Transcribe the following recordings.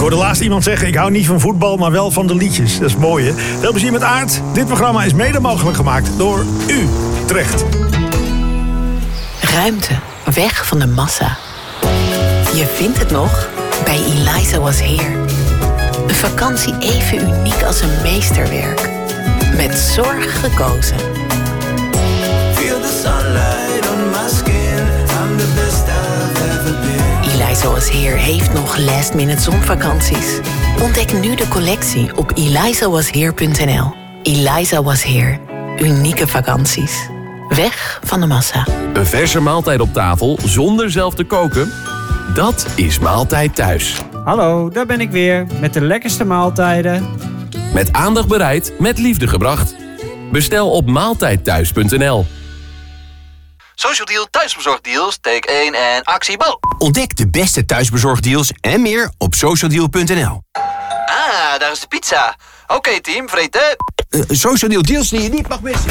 hoorde laatst iemand zeggen, ik hou niet van voetbal, maar wel van de liedjes. Dat is mooi, hè? Veel plezier met Aard. Dit programma is mede mogelijk gemaakt door Utrecht. Ruimte, weg van de massa. Je vindt het nog bij Eliza Was Here. Een vakantie even uniek als een meesterwerk. Met zorg gekozen. Feel the sunlight on my skin. I'm the best I've ever been. Eliza Was Here heeft nog last-minute zonvakanties. Ontdek nu de collectie op elizawasheer.nl. Eliza Was Here. Unieke vakanties. Weg van de massa. Een verse maaltijd op tafel zonder zelf te koken? Dat is Maaltijd Thuis. Hallo, daar ben ik weer met de lekkerste maaltijden. Met aandacht bereid, met liefde gebracht. Bestel op maaltijdthuis.nl. Social Deal thuisbezorgdeals, take 1 en actie Bo. Ontdek de beste thuisbezorgdeals en meer op socialdeal.nl. Ah, daar is de pizza. Oké, team, vreten. Social Deal deals die je niet mag missen.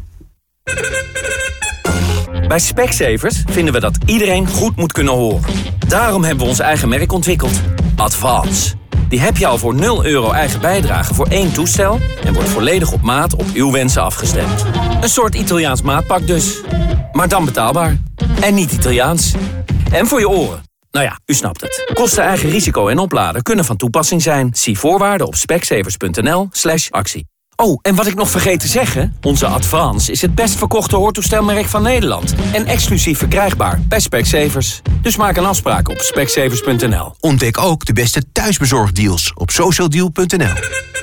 Bij Specsavers vinden we dat iedereen goed moet kunnen horen. Daarom hebben we ons eigen merk ontwikkeld. Advance. Die heb je al voor €0 eigen bijdrage voor 1 toestel... en wordt volledig op maat op uw wensen afgestemd. Een soort Italiaans maatpak dus. Maar dan betaalbaar. En niet Italiaans. En voor je oren. Nou ja, u snapt het. Kosten, eigen risico en opladen kunnen van toepassing zijn. Zie voorwaarden op specsavers.nl/actie. Oh, en wat ik nog vergeet te zeggen... onze Advance is het best verkochte hoortoestelmerk van Nederland. En exclusief verkrijgbaar bij Specsavers. Dus maak een afspraak op specsavers.nl. Ontdek ook de beste thuisbezorgdeals op socialdeal.nl.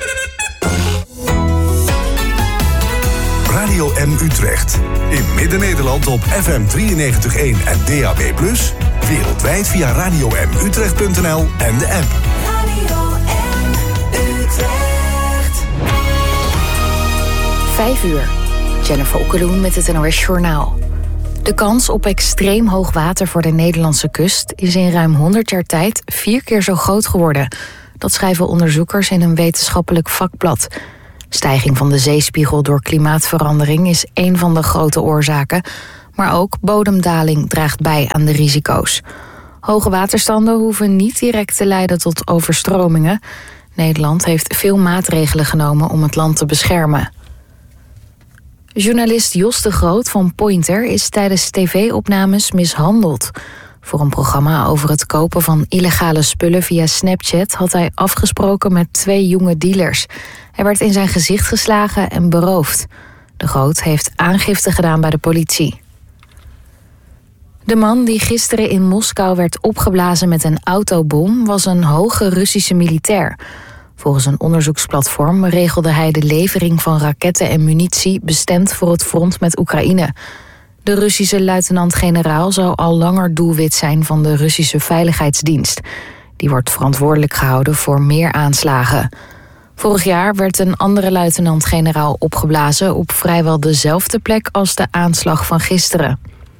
Radio M Utrecht. In Midden-Nederland op FM 93.1 en DAB+. Wereldwijd via radiomutrecht.nl en de app. Radio M Utrecht. 5 uur. Jennifer Okkeloen met het NOS Journaal. De kans op extreem hoog water voor de Nederlandse kust is in ruim 100 jaar tijd 4 keer zo groot geworden. Dat schrijven onderzoekers in een wetenschappelijk vakblad. Stijging van de zeespiegel door klimaatverandering is één van de grote oorzaken. Maar ook bodemdaling draagt bij aan de risico's. Hoge waterstanden hoeven niet direct te leiden tot overstromingen. Nederland heeft veel maatregelen genomen om het land te beschermen. Journalist Jos de Groot van Pointer is tijdens tv-opnames mishandeld. Voor een programma over het kopen van illegale spullen via Snapchat had hij afgesproken met 2 jonge dealers. Hij werd in zijn gezicht geslagen en beroofd. De Groot heeft aangifte gedaan bij de politie. De man die gisteren in Moskou werd opgeblazen met een autobom was een hoge Russische militair. Volgens een onderzoeksplatform regelde hij de levering van raketten en munitie bestemd voor het front met Oekraïne. De Russische luitenant-generaal zou al langer doelwit zijn van de Russische Veiligheidsdienst. Die wordt verantwoordelijk gehouden voor meer aanslagen. Vorig jaar werd een andere luitenant-generaal opgeblazen op vrijwel dezelfde plek als de aanslag van gisteren.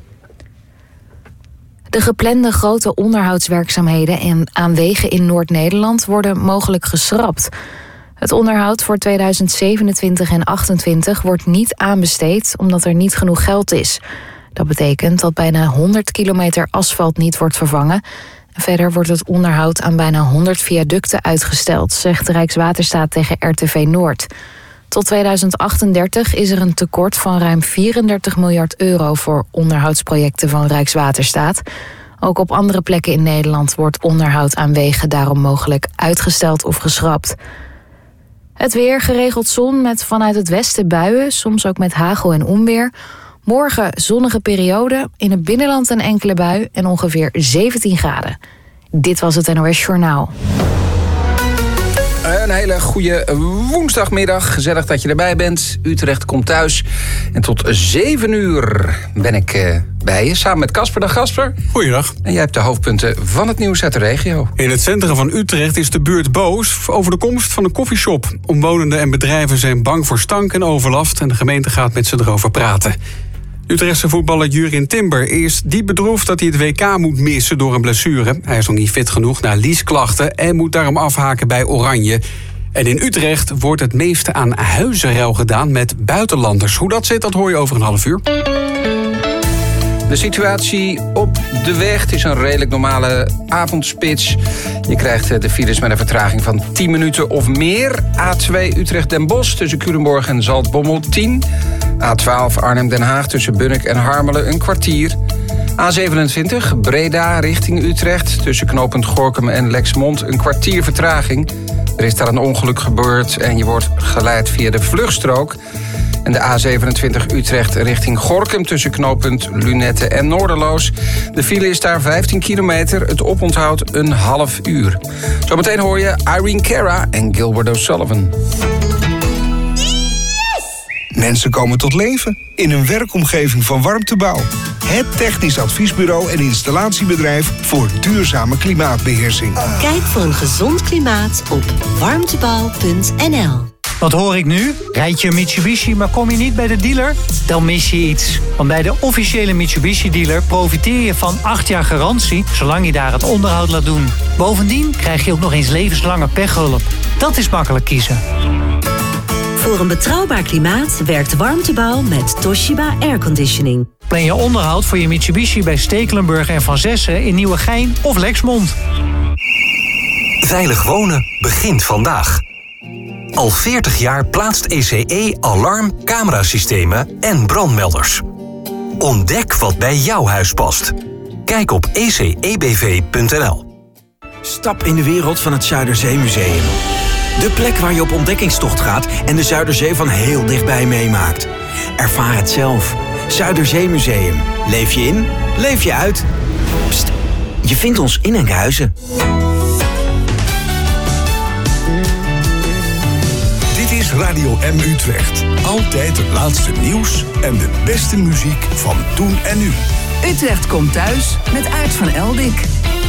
De geplande grote onderhoudswerkzaamheden aan wegen in Noord-Nederland worden mogelijk geschrapt. Het onderhoud voor 2027 en 2028 wordt niet aanbesteed omdat er niet genoeg geld is. Dat betekent dat bijna 100 kilometer asfalt niet wordt vervangen. Verder wordt het onderhoud aan bijna 100 viaducten uitgesteld, zegt Rijkswaterstaat tegen RTV Noord. Tot 2038 is er een tekort van ruim 34 miljard euro voor onderhoudsprojecten van Rijkswaterstaat. Ook op andere plekken in Nederland wordt onderhoud aan wegen daarom mogelijk uitgesteld of geschrapt. Het weer, geregeld zon met vanuit het westen buien, soms ook met hagel en onweer. Morgen zonnige periode, in het binnenland een enkele bui en ongeveer 17 graden. Dit was het NOS Journaal. Een hele goede woensdagmiddag. Gezellig dat je erbij bent. Utrecht komt thuis. En tot 7 uur ben ik bij je, samen met Casper. Dag Casper. Goeiedag. En jij hebt de hoofdpunten van het nieuws uit de regio. In het centrum van Utrecht is de buurt boos over de komst van een koffieshop. Omwonenden en bedrijven zijn bang voor stank en overlast en de gemeente gaat met ze erover praten. Utrechtse voetballer Jurien Timber is diep bedroefd dat hij het WK moet missen door een blessure. Hij is nog niet fit genoeg na liesklachten en moet daarom afhaken bij Oranje. En in Utrecht wordt het meeste aan huizenruil gedaan met buitenlanders. Hoe dat zit, dat hoor je over een half uur. De situatie op de weg, het is een redelijk normale avondspits. Je krijgt de files met een vertraging van 10 minuten of meer. A2 Utrecht-Den Bosch tussen Culemborg en Zaltbommel 10. A12 Arnhem-Den Haag tussen Bunnik en Harmelen een kwartier. A27 Breda richting Utrecht tussen knooppunt Gorinchem en Lexmond een kwartier vertraging. Er is daar een ongeluk gebeurd en je wordt geleid via de vluchtstrook. En de A27 Utrecht richting Gorinchem tussen knooppunt Lunette en Noorderloos. De file is daar 15 kilometer, het oponthoud een half uur. Zometeen hoor je Irene Cara en Gilbert O'Sullivan. Mensen komen tot leven in een werkomgeving van Warmtebouw. Het technisch adviesbureau en installatiebedrijf voor duurzame klimaatbeheersing. Kijk voor een gezond klimaat op warmtebouw.nl. Wat hoor ik nu? Rijd je een Mitsubishi, maar kom je niet bij de dealer? Dan mis je iets. Want bij de officiële Mitsubishi-dealer profiteer je van 8 jaar garantie, zolang je daar het onderhoud laat doen. Bovendien krijg je ook nog eens levenslange pechhulp. Dat is makkelijk kiezen. Voor een betrouwbaar klimaat werkt Warmtebouw met Toshiba Airconditioning. Plan je onderhoud voor je Mitsubishi bij Stekelenburg en Van Zessen in Nieuwegein of Lexmond. Veilig wonen begint vandaag. Al 40 jaar plaatst ECE alarm, camerasystemen en brandmelders. Ontdek wat bij jouw huis past. Kijk op ecebv.nl. Stap in de wereld van het Zuiderzeemuseum. De plek waar je op ontdekkingstocht gaat en de Zuiderzee van heel dichtbij meemaakt. Ervaar het zelf. Zuiderzeemuseum. Leef je in, leef je uit. Pst, je vindt ons in Enkhuizen. Dit is Radio M Utrecht. Altijd het laatste nieuws en de beste muziek van toen en nu. Utrecht komt thuis met Aart van Eldik.